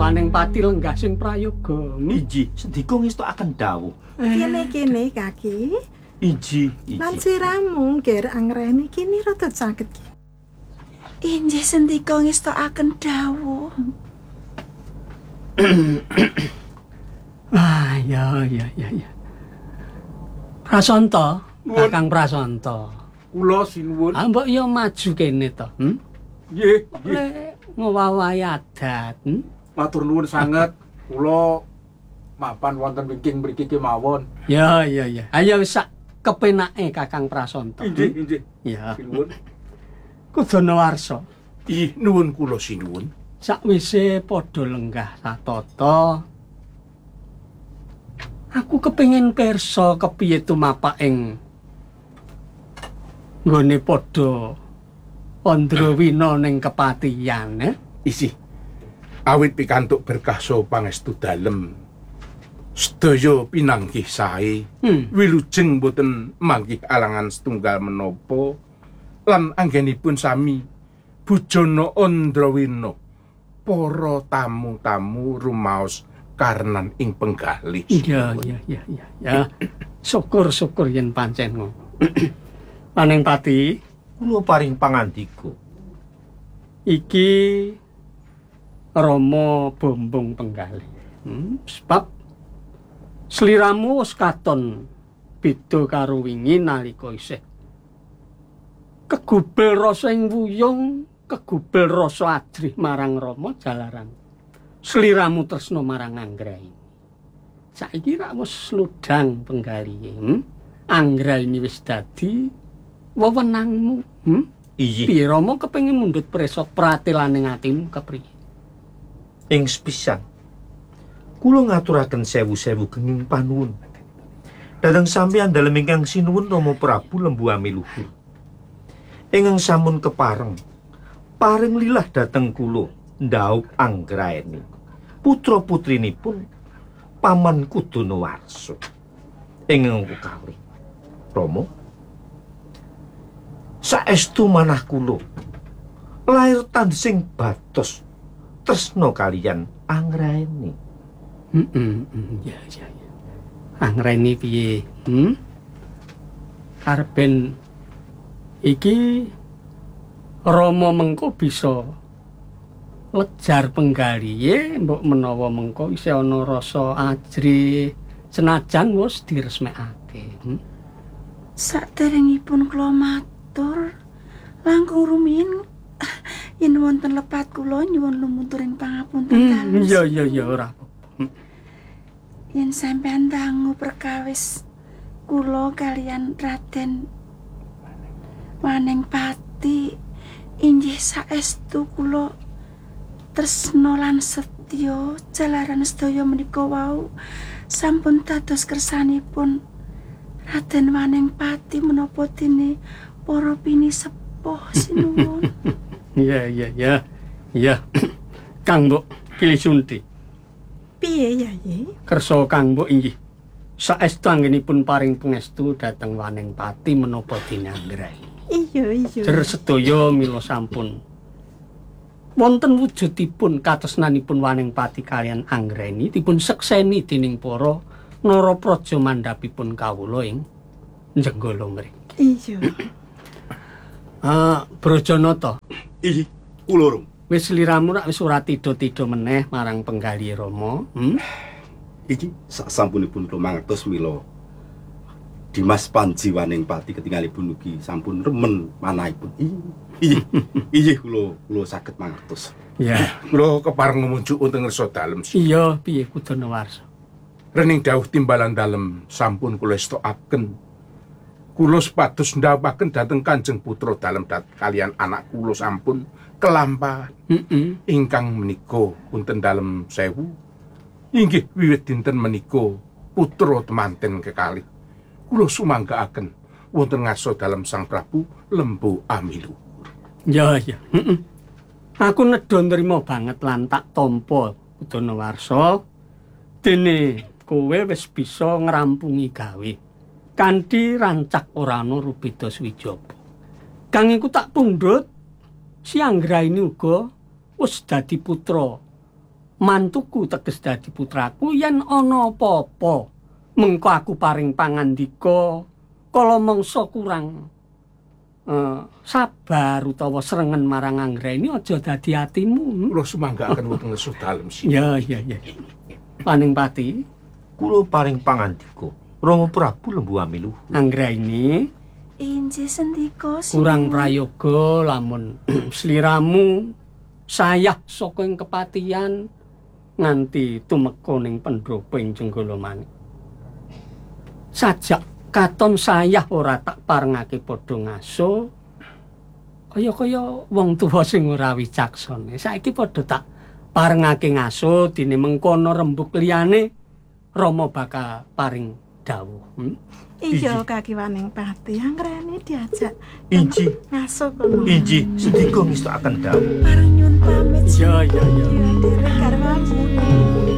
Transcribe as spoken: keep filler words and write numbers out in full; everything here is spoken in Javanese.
Waning Pati lenggah sing prayoga. Inji, sendika ngestokaken dawuh. Kene-kene Kaki. Inji, inji. Lan siramu ger angrene kini rada saged ki. Injih sendika ngestokaken dawuh. Ah, ya ya ya ya. Prasanta, Kakang Prasanta. Kula sinuwun. Ah, mbok yo maju kene to. Hm? Nggih, nggih. Lek ngowawahi adat. Hm? Matur nuwun sanget. Kula mapan wonten wingking mriki kemawon. Ya ya ya. Ayo wis sak kepenake Kakang Prasanta. Inggih, inggih. Ya. Sinuwun. Kudonawarsa. Ih, nuwun kula sinuwun. Sakwise padha lenggah satata, aku kepengin pirsa kepiye tumapak ing nggone padha Andrawina ning kepatihan, eh? Isih. Awit pikantuk berkah saha pangestu dalem. Sedaya pinanggih sae. Hmm. Wilujeng boten manggih alangan setunggal menapa lan anggenipun sami Bujana Andrawina para tamu-tamu rumaos karenan ing penggalih. Iya iya iya iya ya. Syukur-syukur yen pancen ngono. Waning Pati, Kula paring pangandika. iki Rama Bombong Penggalih. Hmm, sebab sliramu wis katon beda karo wingi nalika isih kegubel rasa ing wuyung, kegubel rasa ajrih marang Rama jalaran sliramu tresna marang Anggraini. Saiki rak wis ludang Penggalihe. Hmm? Anggraini wis dadi wewenangmu. Hmm? Iya. Piye Rama kepengin mundhut presa pratelane atimu kepriye? Ing sepisan kula ngaturaken sewu-sewu kenging panuwun dhateng sampeyan dalem ingkang sinuwun Rama Prabu Lembu Amiluhur. Ingkang sampun kepareng paring lilah dhateng kula ndhaup Anggraini putra putrinipun Paman Kudonawarsa. Ingkang kalih Rama saestu manah kula lair tansing batos tresna kaliyan Anggraini. Heeh, ya ya ya. Anggraini piye? Hmm? Arben iki Rama mengko bisa lejar Penggalihe, mbok menawa mengko isih ana rasa ajrih senajan wis diresmekake. Hmm? Saderengipun kula matur langkung rumiyin yen wonten lepat kula nyuwun lumuturing pangapunten Hmm, iya iya iya ora apa-apa. Yen sampean dangu perkawis kula kalian Raden Waning Pati inggih saestu kula tresna lan setya jalaran sedaya menika wau sampun dados kersanipun Raden Waning Pati menapa dene para pinisepuh sinuwun. Iya iya iya. Iya. Kang Mbok pilih sunti. Piye Yayi? Kersa Kang Mbok inggih saestu anggenipun paring pangestu dhateng Waning Pati menapa dene Anggraini. Iya iya. Jer sedaya mila sampun wonten wujudipun katresnanipun Waning Pati kaliyan Anggraini dipun sekseni dening para narapraja mandhapipun kawula ing Jenggala mriki. Iya. Ah, Brajanata. Ih, kula rum. Wis sliramu rak wis ora tida-tida meneh marang Penggalihe Rama. Hmm? Iki sasampunipun kula mangertos mila Dimas Panji Waning Pati ketingalipun ugi sampun remen manahipun. Iya, iya kula kula saged mangertos. Ya. Kula kepareng ngumunjuk wonten ngersa dalem. Iya, piye Kudonawarsa? Rening dawuh timbalan dalem sampun kula estokaken. Kula sepados ndhawaken dhateng Kanjeng Putra dalem dat kalian anak kula sampun kelampahan. Heeh. Ingkang menika wonten dalem sewu. Inggih wiwit dinten menika putra temanten kekalih. Kula sumanggaaken wonten ngarsa dalem Sang Prabu Lembu Amiluhur. Ya ya. Heeh. Aku nedha nrimo banget lan tak tampa Kudonawarsa dene kowe wis bisa ngrampungi gawe kanthi rancak ora ana rubeda swijaba. Kang iku tak pundhut si Anggraini uga wis dadi putra mantuku teges dadi putraku yen ana apa-apa mengko aku paring pangandika kala mangsa kurang eh, sabar utawa srengen marang Anggraeni aja dadi atimu. Kula sumanggaaken wonten ngesuh dalem sih. Ya ya ya. Paningpati, Kula paring pangandika Rama Prabu lembu amiluh. Anggraeni Injih sendika sih. kurang prayoga lamun sliramu sayah saka ing kepatihan nganti tumeka ning pendhapa ing Jenggala Manik. Sajak katon sayah ora tak parengake padha ngaso kaya-kaya wong tuwa sing ora wicaksana. Saiki padha tak parengake ngaso dene mengkono rembug liyane Rama bakal paring dawuh. Hmm? Iya Kaki Waningpati, Anggraeni diajak Inji, ngaso kono. inji, sedika ngestokaken dawuh. Pareng nyun pamit. Ya ya ya. Iya, Derek Garwaji.